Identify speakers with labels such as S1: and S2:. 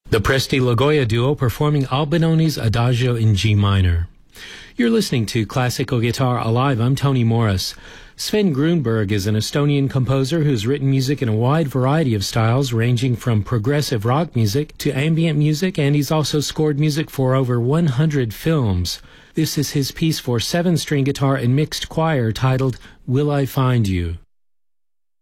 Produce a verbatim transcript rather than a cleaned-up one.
S1: The Presti Lagoya duo performing Albinoni's Adagio in G minor. You're listening to Classical Guitar Alive. I'm Tony Morris. Sven Grunberg is an Estonian composer who's written music in a wide variety of styles, ranging from progressive rock music to ambient music, and he's also scored music for over one hundred films. This is his piece for seven-string guitar and mixed choir titled Will I Find You?